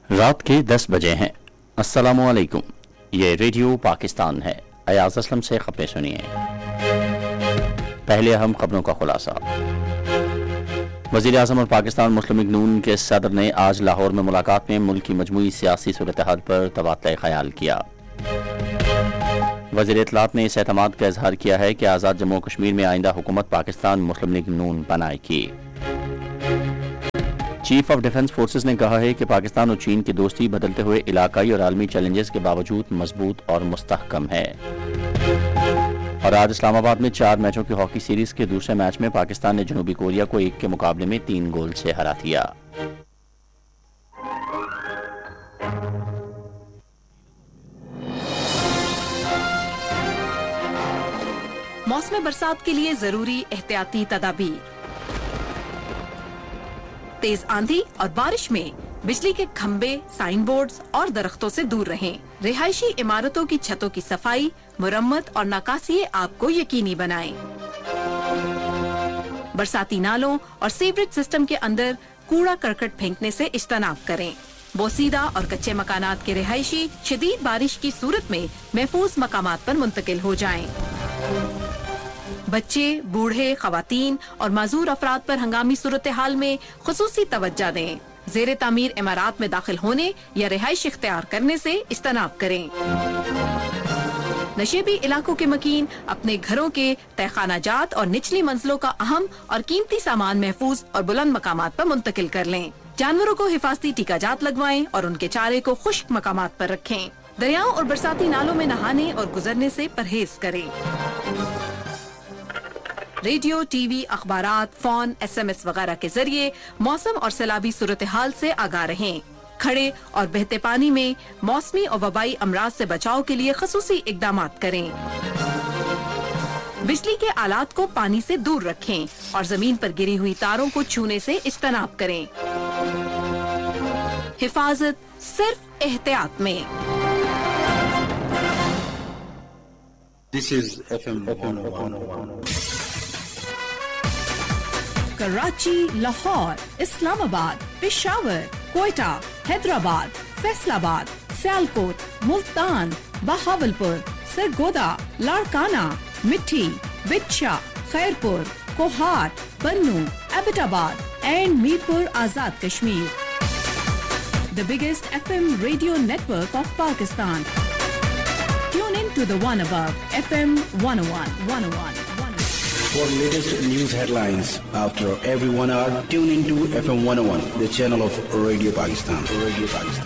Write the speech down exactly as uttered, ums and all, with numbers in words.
رات کے دس بجے ہیں۔ السلام علیکم، یہ ریڈیو پاکستان ہے۔ ایاز اسلم سے خبریں سنیے۔ پہلے اہم خبروں کا خلاصہ۔ وزیر اعظم اور پاکستان مسلم لیگ نون کے صدر نے آج لاہور میں ملاقات میں ملک کی مجموعی سیاسی صورتحال پر تبادلہ خیال کیا۔ وزیر اطلاعات نے اس اعتماد کا اظہار کیا ہے کہ آزاد جموں و کشمیر میں آئندہ حکومت پاکستان مسلم لیگ نون بنائے گی۔ چیف آف ڈیفنس فورسز نے کہا ہے کہ پاکستان اور چین کی دوستی بدلتے ہوئے علاقائی اور عالمی چیلنجز کے باوجود مضبوط اور مستحکم ہے۔ اور آج اسلام آباد میں چار میچوں کی ہاکی سیریز کے دوسرے میچ میں پاکستان نے جنوبی کوریا کو ایک کے مقابلے میں تین گول سے ہرا دیا۔ موسم برسات کے لیے ضروری احتیاطی تدابیر۔ تیز آندھی اور بارش میں بجلی کے کھمبے، سائن بورڈز اور درختوں سے دور رہیں۔ رہائشی عمارتوں کی چھتوں کی صفائی، مرمت اور نکاسی آب کو یقینی بنائیں۔ برساتی نالوں اور سیوریج سسٹم کے اندر کوڑا کرکٹ پھینکنے سے اجتناب کریں۔ بوسیدہ اور کچے مکانات کے رہائشی شدید بارش کی صورت میں محفوظ مقامات پر منتقل ہو جائیں۔ بچے، بوڑھے، خواتین اور معذور افراد پر ہنگامی صورتحال میں خصوصی توجہ دیں۔ زیر تعمیر عمارات میں داخل ہونے یا رہائش اختیار کرنے سے اجتناب کریں۔ نشیبی علاقوں کے مکین اپنے گھروں کے تہخانہ جات اور نچلی منزلوں کا اہم اور قیمتی سامان محفوظ اور بلند مقامات پر منتقل کر لیں۔ جانوروں کو حفاظتی ٹیکہ جات لگوائیں اور ان کے چارے کو خشک مقامات پر رکھیں۔ دریاؤں اور برساتی نالوں میں نہانے اور گزرنے سے پرہیز کریں۔ ریڈیو، ٹی وی، اخبارات، فون، ایس ایم ایس وغیرہ کے ذریعے موسم اور سیلابی صورتحال سے آگاہ رہیں۔ کھڑے اور بہتے پانی میں موسمی اور وبائی امراض سے بچاؤ کے لیے خصوصی اقدامات کریں۔ بجلی کے آلات کو پانی سے دور رکھیں اور زمین پر گری ہوئی تاروں کو چھونے سے اجتناب کریں۔ حفاظت صرف احتیاط میں۔ This is F M one oh one. Karachi, Lahore, اسلام آباد، پشاور، کوئٹہ، حیدرآباد، فیصل آباد، سیالکوٹ، ملتان، بہاولپور، سرگودا، لاڑکانہ، مٹھی، بچھا، خیرپور، کوہاٹ، بنو، ایبٹ آباد and Mirpur Azad Kashmir. The biggest F M radio network of Pakistan. Tune in to the one above, F M one oh one, one oh one. For latest news headlines after every one hour, tune into F M one oh one, the channel of Radio Pakistan. Radio Pakistan.